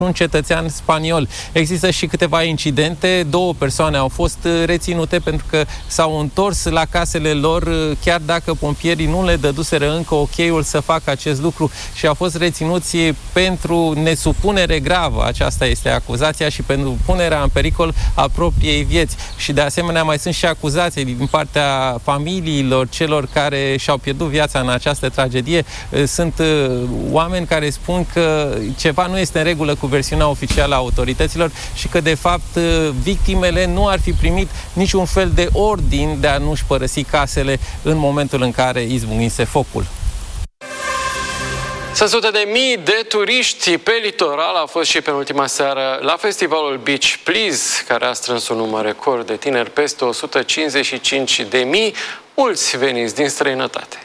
un cetățean spaniol. Există și câteva incidente. 2 persoane au fost reținute pentru că s-au întors la casele lor, chiar dacă pompierii nu le dăduseră încă ok-ul să facă acest lucru, și au fost reținuți pentru nesupunere gravă. Aceasta este acuzația, și pentru punerea în pericol a propriei vieți. Și de asemenea mai sunt și acuzații din partea familiilor celor care și-au pierdut viața în această tragedie. Sunt oameni care spun că ceva nu este în regulă cu versiunea oficială a autorităților și că, de fapt, victimele nu ar fi primit niciun fel de ordin de a nu-și părăsi casele în momentul în care izbucnise focul. Sute de mii de turiști pe litoral a fost și penultima seară la festivalul Beach Please, care a strâns un număr record de tineri, peste 155.000, mulți veniți din străinătate.